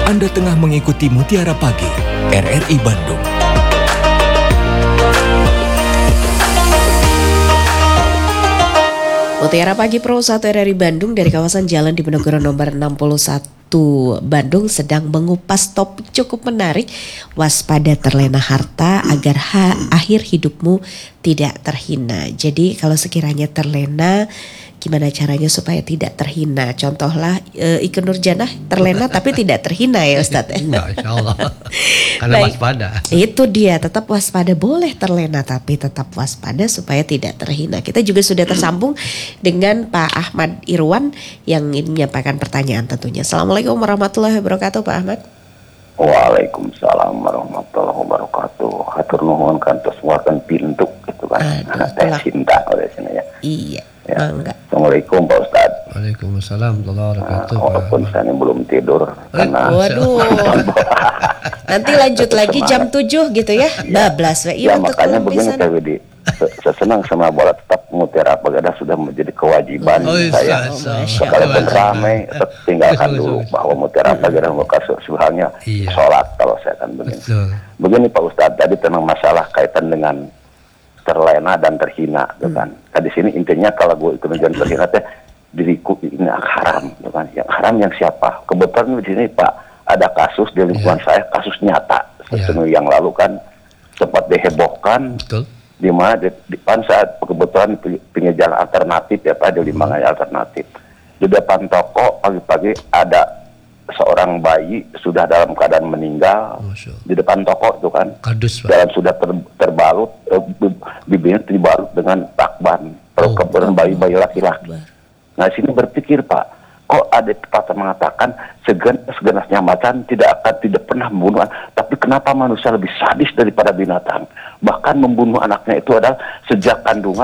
Anda tengah mengikuti Mutiara Pagi, RRI Bandung. Mutiara Pagi Pro 1 RRI Bandung dari kawasan Jalan Diponegoro nomor 61 Bandung sedang mengupas topik cukup menarik. Waspada terlena harta agar akhir hidupmu tidak terhina. Jadi kalau sekiranya terlena, gimana caranya supaya tidak terhina? Contohlah Ikke Nurjanah terlena tapi tidak terhina ya Ustadz. Enggak, insya Allah. Karena waspada. Itu dia, tetap waspada, boleh terlena tapi tetap waspada supaya tidak terhina. Kita juga sudah tersambung dengan Pak Ahmad Irwan yang ingin menyampaikan pertanyaan tentunya. Assalamualaikum warahmatullahi wabarakatuh Pak Ahmad. Waalaikumsalam warahmatullahi wabarakatuh. Hatur nuhun kantos nguarkeun pintu gitu kan. Teh cinta oleh sini ya. Iya. Ya. Bangga. Assalamualaikum Pak Ustadz. Waalaikumsalam warahmatullahi wabarakatuh. Walaupun saya belum tidur karena Waduh. Nanti lanjut lagi jam 7 gitu ya. Bablas we. Ya makanya begini Teh Widi. Saya senang sama bola tetap Mutiara Pagi sudah menjadi kewajiban saya. Sekalipun ramai tinggalkan dulu bahwa Mutiara Pagi subhannya sholat kalau saya akan begini. Begini Pak Ustadz, tadi tentang masalah kaitan dengan terlena dan terhina, gitu kan. Di sini intinya kalau gue itu menjadi terhina teh diriku ini haram, gitu kan. Yang haram yang siapa? Kebetulan di sini Pak ada kasus di lingkungan saya, kasus nyata. Seminggu yang lalu kan sempat dihebohkan. Betul. Di mana di saat kebetulan pinggir jalan alternatif ya Pak, di Limbangan alternatif. Di depan toko pagi-pagi ada seorang bayi sudah dalam keadaan meninggal di depan toko itu kan. Kardus, Pak. Dalam sudah terbalut bibirnya dibalut dengan takban. Kemudian bayi-bayi laki-laki. Nah sini berpikir Pak, kok ada pepatah mengatakan segenasnya macan tidak pernah membunuh, tapi kenapa manusia lebih sadis daripada binatang? Bahkan membunuh anaknya itu adalah sejak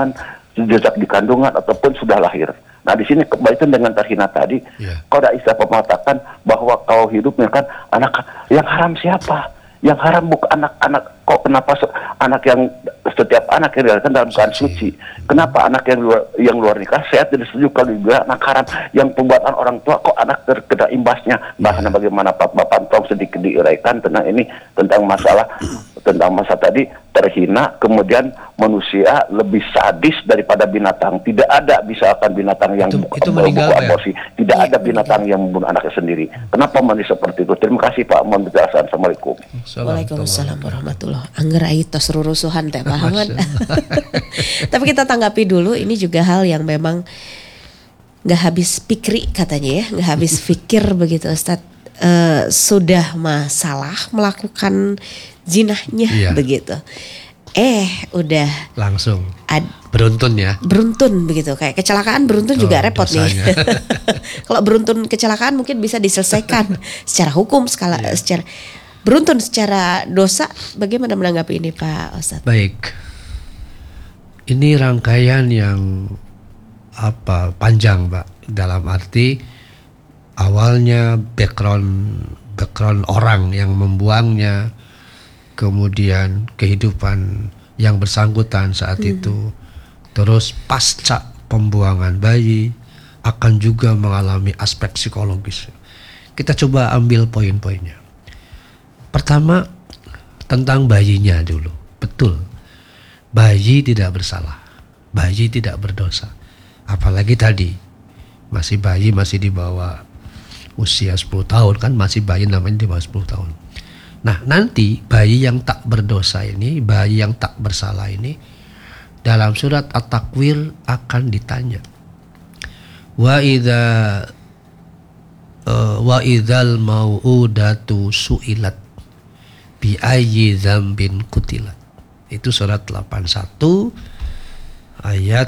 di kandungan ataupun sudah lahir. Nah di sini kebaikan dengan terhina tadi, kau ada istilah mengatakan bahwa kau hidupnya kan anak yang haram siapa? Yang haram bukan anak-anak. Kok kenapa anak yang setiap anak yang dilahirkan dalam keadaan suci? Kenapa anak yang luar nikah sehat tidak setuju kalau juga anak haram yang pembuatan orang tua kok anak terkena imbasnya? Bahkan bagaimana Pak Pantong sedikit diuraikan tentang ini, tentang masa tadi terhina, kemudian manusia lebih sadis daripada binatang. Tidak ada misalkan binatang yang meninggal aborsi, tidak ada binatang yang membunuh anaknya sendiri. Kenapa manusia seperti itu? Terima kasih Pak, mohon penjelasan. Assalamualaikum. Waalaikumsalam warahmatullahi. Angger ai tos rurusuhan teh Pak Ahmad. Tapi kita tanggapi dulu, ini juga hal yang memang nggak habis pikir katanya ya, nggak habis pikir begitu Ustadz. Sudah masalah melakukan zinahnya begitu. Udah langsung beruntun ya. Beruntun begitu, kayak kecelakaan beruntun juga repot dosanya. Nih. Kalau beruntun kecelakaan mungkin bisa diselesaikan secara hukum secara beruntun secara dosa. Bagaimana menanggapi ini Pak Ustadz? Baik. Ini rangkaian yang panjang Pak, dalam arti awalnya background orang yang membuangnya, kemudian kehidupan yang bersangkutan saat itu, terus pasca pembuangan bayi akan juga mengalami aspek psikologis. Kita coba ambil poin-poinnya. Pertama, tentang bayinya dulu. Betul, bayi tidak bersalah, bayi tidak berdosa. Apalagi tadi masih bayi, masih di bawah usia 10 tahun kan, masih bayi namanya di bawah 10 tahun. Nah nanti bayi yang tak berdosa ini, bayi yang tak bersalah ini, dalam surat At-Takwir akan ditanya, wa idzal mau'udatu su'ilat bi ayyi dzambin qutilat. Itu surat 81 ayat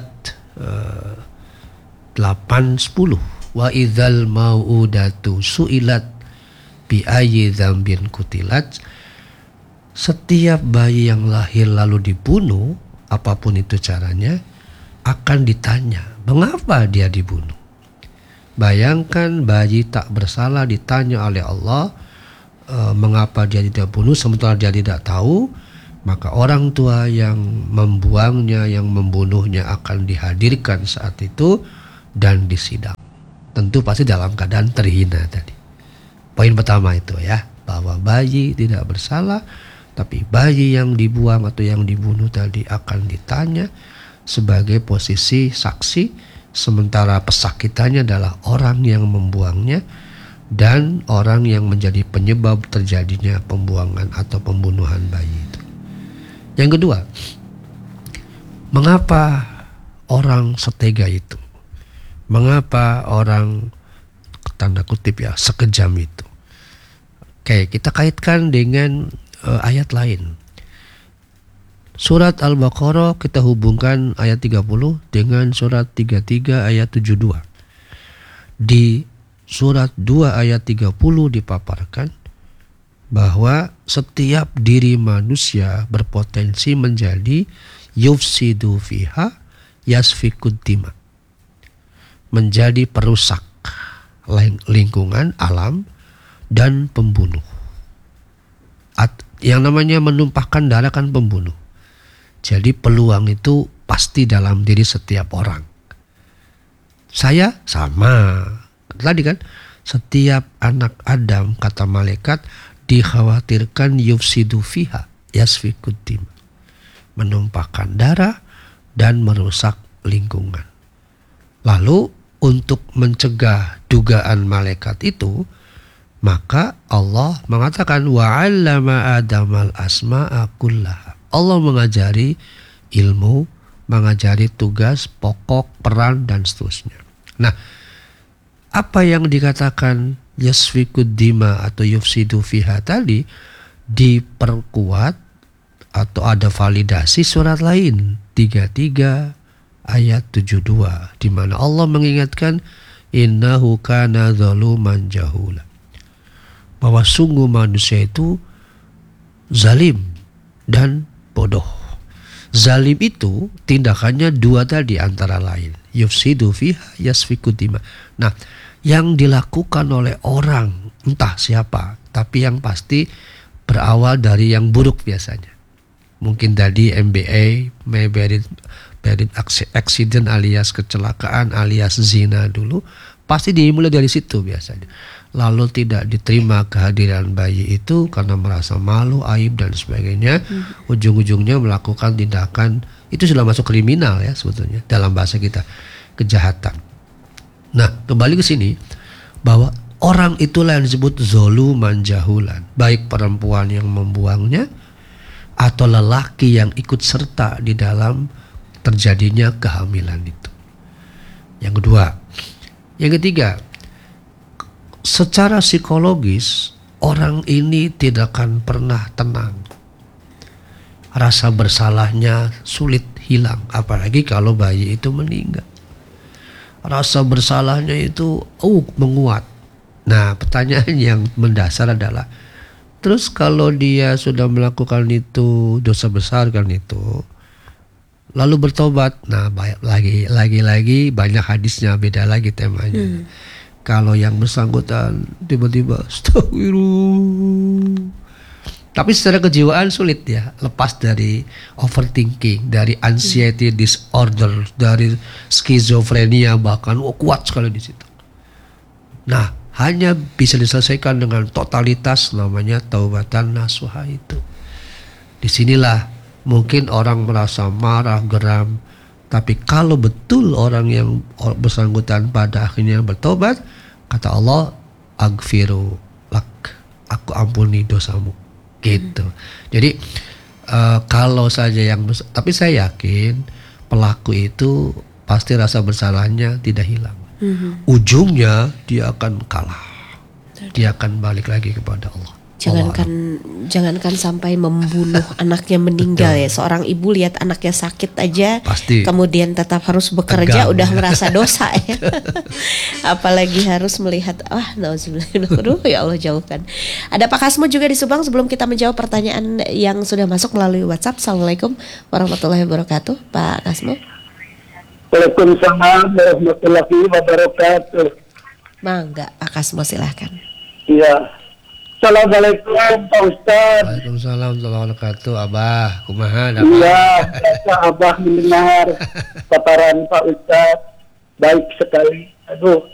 8-10. Wa idzal mau'udatu su'ilat bi ayyi dzambin qutilat. Setiap bayi yang lahir lalu dibunuh, apapun itu caranya, akan ditanya mengapa dia dibunuh. Bayangkan bayi tak bersalah ditanya oleh Allah mengapa dia tidak bunuh, sementara dia tidak tahu, maka orang tua yang membuangnya, yang membunuhnya akan dihadirkan saat itu dan disidang. Tentu pasti dalam keadaan terhina tadi. Poin pertama itu ya, bahwa bayi tidak bersalah, tapi bayi yang dibuang atau yang dibunuh tadi akan ditanya sebagai posisi saksi, sementara pesakitannya adalah orang yang membuangnya dan orang yang menjadi penyebab terjadinya pembuangan atau pembunuhan bayi itu. Yang kedua, mengapa orang setega itu? Mengapa orang, tanda kutip ya, sekejam itu? Oke, kita kaitkan dengan ayat lain. Surat Al-Baqarah kita hubungkan ayat 30 dengan surat 33 ayat 72. Di surat 2 ayat 30 dipaparkan bahwa setiap diri manusia berpotensi menjadi yufsidu fiha yasfikud dima, menjadi perusak lingkungan alam dan pembunuh. Yang namanya menumpahkan darah kan pembunuh. Jadi peluang itu pasti dalam diri setiap orang. Saya sama. Tadi kan, setiap anak Adam, kata malaikat, dikhawatirkan yufsidu fiha yasfikud dima, menumpahkan darah dan merusak lingkungan. Lalu untuk mencegah dugaan malaikat itu, maka Allah mengatakan wa'allama Adamal asma'a kullaha. Allah mengajari ilmu, mengajari tugas, pokok, peran, dan seterusnya. Nah, apa yang dikatakan yasfikud dima atau yufsidu fiha tadi diperkuat atau ada validasi surat lain 33 ayat 72 di mana Allah mengingatkan innahu kana zaluman jahula, bahwa sungguh manusia itu zalim dan bodoh. Zalim itu tindakannya dua tadi antara lain, yufsidu fiha yasfikud dima. Nah, yang dilakukan oleh orang entah siapa, tapi yang pasti berawal dari yang buruk biasanya. Mungkin tadi MBA, married accident alias kecelakaan alias zina dulu, pasti dimulai dari situ biasanya. Lalu tidak diterima kehadiran bayi itu karena merasa malu, aib dan sebagainya. Ujung-ujungnya melakukan tindakan, itu sudah masuk kriminal ya sebetulnya dalam bahasa kita, kejahatan. Nah, kembali ke sini, bahwa orang itulah yang disebut zoluman jahulan, baik perempuan yang membuangnya atau lelaki yang ikut serta di dalam terjadinya kehamilan itu. Yang kedua. Yang ketiga, secara psikologis orang ini tidak akan pernah tenang. Rasa bersalahnya sulit hilang, apalagi kalau bayi itu meninggal. Rasa bersalahnya itu menguat. Nah, pertanyaan yang mendasar adalah, terus kalau dia sudah melakukan itu, dosa besar kan itu, lalu bertobat, nah lagi banyak hadisnya, beda lagi temanya. Kalau yang bersangkutan tiba-tiba astagfirullah, tapi secara kejiwaan sulit ya, lepas dari overthinking, dari anxiety disorder, dari skizofrenia bahkan kuat sekali di situ. Nah, hanya bisa diselesaikan dengan totalitas, namanya taubatan nasuha itu. Disinilah mungkin orang merasa marah, geram, tapi kalau betul orang yang bersangkutan pada akhirnya bertobat, kata Allah, aghfiru lak, aku ampuni dosamu. Gitu. Jadi kalau saja yang tapi saya yakin pelaku itu pasti rasa bersalahnya tidak hilang. Ujungnya dia akan kalah. Dia akan balik lagi kepada Allah. Jangankan sampai membunuh anaknya meninggal. Betul. Ya, seorang ibu lihat anaknya sakit aja, pasti kemudian tetap harus bekerja, udah merasa dosa ya. Apalagi harus melihat, nauzubillah, ya Allah jauhkan. Ada Pak Kasmo juga di Subang. Sebelum kita menjawab pertanyaan yang sudah masuk melalui WhatsApp. Assalamualaikum warahmatullahi wabarakatuh, Pak Kasmo. Waalaikumsalam warahmatullahi wabarakatuh. Mangga Pak Kasmo, silahkan. Iya. Assalamualaikum Pak Ustaz. Waalaikumsalam warahmatullahi wabarakatuh. Abah, kumaha? Iya, Abah mendengar paparan Pak Ustaz. Baik sekali. Aduh,